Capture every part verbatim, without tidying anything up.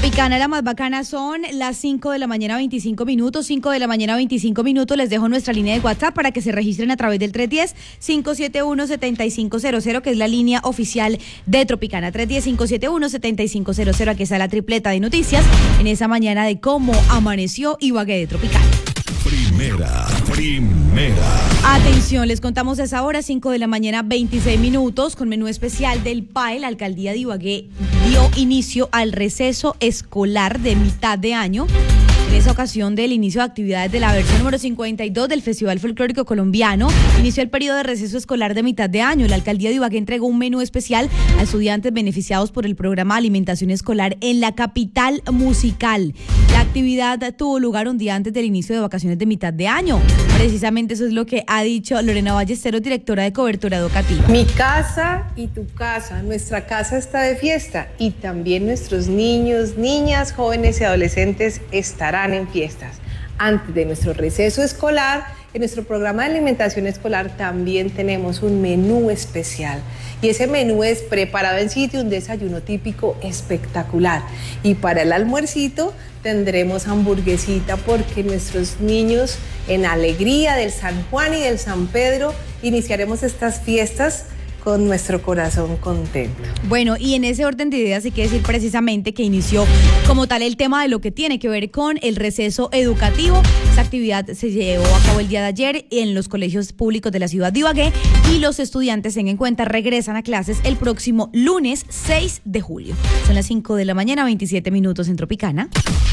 Tropicana, la más bacana, son las cinco de la mañana, veinticinco minutos, cinco de la mañana, veinticinco minutos. Les dejo nuestra línea de WhatsApp para que se registren a través del tres uno cero, cinco siete uno, siete cinco cero cero, que es la línea oficial de Tropicana. tres uno cero, cinco siete uno, siete cinco cero cero. Aquí está la tripleta de noticias en esa mañana de cómo amaneció Ibagué de Tropicana. Primera, primera. Atención, les contamos a esa hora, cinco de la mañana, veintiséis minutos, con menú especial del P A E. La alcaldía de Ibagué dio inicio al receso escolar de mitad de año. En esa ocasión del inicio de actividades de la versión número cincuenta y dos del Festival Folclórico Colombiano, inició el periodo de receso escolar de mitad de año. La alcaldía de Ibagué entregó un menú especial a estudiantes beneficiados por el programa de alimentación escolar en la capital musical. La actividad tuvo lugar un día antes del inicio de vacaciones de mitad de año. Precisamente eso es lo que ha dicho Lorena Ballesteros, directora de cobertura educativa. Mi casa y tu casa, nuestra casa está de fiesta y también nuestros niños, niñas, jóvenes y adolescentes estarán en fiestas. Antes de nuestro receso escolar, en nuestro programa de alimentación escolar también tenemos un menú especial. Y ese menú es preparado en sitio, un desayuno típico espectacular. Y para el almuercito tendremos hamburguesita, porque nuestros niños, en alegría del San Juan y del San Pedro, iniciaremos estas fiestas con nuestro corazón contento. Bueno, y en ese orden de ideas hay que decir precisamente que inició como tal el tema de lo que tiene que ver con el receso educativo. Esta actividad se llevó a cabo el día de ayer en los colegios públicos de la ciudad de Ibagué, y los estudiantes, tengan en cuenta, regresan a clases el próximo lunes seis de julio. Son las cinco de la mañana, veintisiete minutos en Tropicana.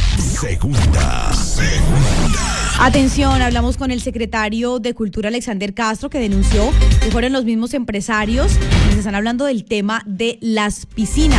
Segunda, segunda. Atención, hablamos con el secretario de Cultura, Alexander Castro, que denunció que fueron los mismos empresarios quienes están hablando del tema de las piscinas.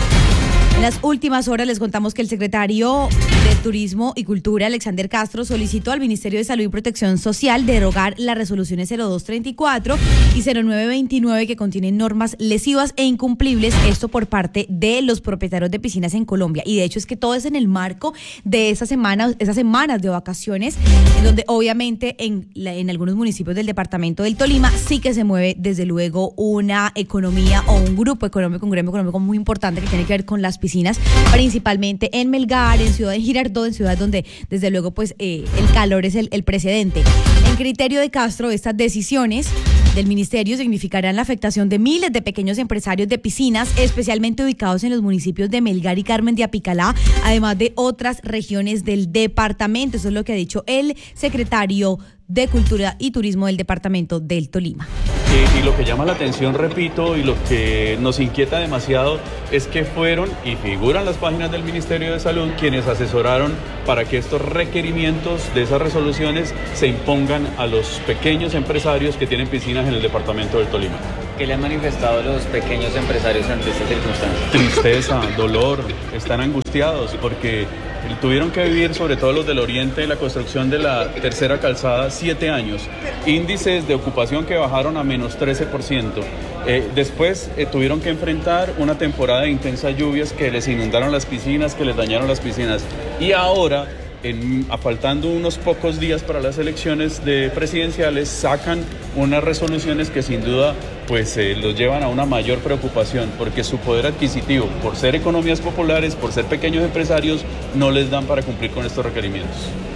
En las últimas horas les contamos que el secretario de Turismo y Cultura, Alexander Castro, solicitó al Ministerio de Salud y Protección Social derogar las resoluciones cero dos treinta y cuatro y cero nueve veintinueve, que contienen normas lesivas e incumplibles, esto por parte de los propietarios de piscinas en Colombia. Y de hecho es que todo es en el marco de esas semanas, esas semanas de vacaciones, en donde obviamente en, la, en algunos municipios del departamento del Tolima sí que se mueve desde luego una economía o un grupo económico, un gremio económico muy importante que tiene que ver con las piscinas, principalmente en Melgar, en Ciudad de Girardot, en ciudades donde desde luego pues eh, el calor es el, el precedente. En criterio de Castro, estas decisiones del ministerio significarán la afectación de miles de pequeños empresarios de piscinas, especialmente ubicados en los municipios de Melgar y Carmen de Apicalá, además de otras regiones del departamento. Eso es lo que ha dicho el secretario de Cultura y Turismo del departamento del Tolima. Y, y lo que llama la atención, repito, y lo que nos inquieta demasiado es que fueron y figuran las páginas del Ministerio de Salud quienes asesoraron para que estos requerimientos de esas resoluciones se impongan a los pequeños empresarios que tienen piscinas en el departamento del Tolima. ¿Qué le han manifestado los pequeños empresarios ante estas circunstancias? Tristeza, dolor, están angustiados porque tuvieron que vivir, sobre todo los del oriente, la construcción de la tercera calzada, siete años. Índices de ocupación que bajaron a menos trece por ciento. Eh, después eh, tuvieron que enfrentar una temporada de intensas lluvias que les inundaron las piscinas, que les dañaron las piscinas. Y ahora, en, a faltando unos pocos días para las elecciones de presidenciales, sacan unas resoluciones que sin duda pues eh, los llevan a una mayor preocupación, porque su poder adquisitivo, por ser economías populares, por ser pequeños empresarios, no les dan para cumplir con estos requerimientos.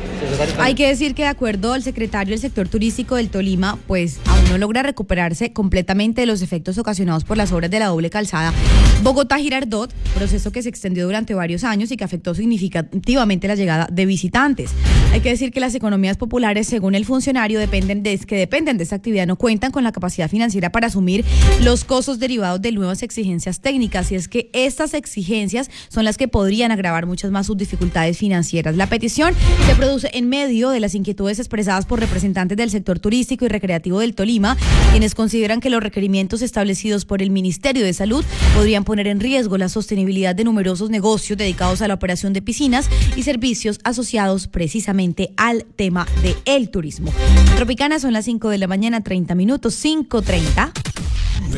Hay que decir que de acuerdo al secretario del sector turístico del Tolima, pues aún no logra recuperarse completamente de los efectos ocasionados por las obras de la doble calzada Bogotá-Girardot, proceso que se extendió durante varios años y que afectó significativamente la llegada de visitantes. Hay que decir que las economías populares, según el funcionario, dependen de, que dependen de esta actividad, no cuentan con la capacidad financiera para asumir los costos derivados de nuevas exigencias técnicas, y es que estas exigencias son las que podrían agravar muchas más sus dificultades financieras. La petición se produce en medio de las inquietudes expresadas por representantes del sector turístico y recreativo del Tolima, quienes consideran que los requerimientos establecidos por el Ministerio de Salud podrían poner en riesgo la sostenibilidad de numerosos negocios dedicados a la operación de piscinas y servicios asociados precisamente al tema del turismo. Tropicana, son las cinco de la mañana, treinta minutos, cinco treinta.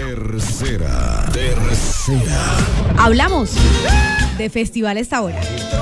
Tercera, tercera. Hablamos de festival esta hora.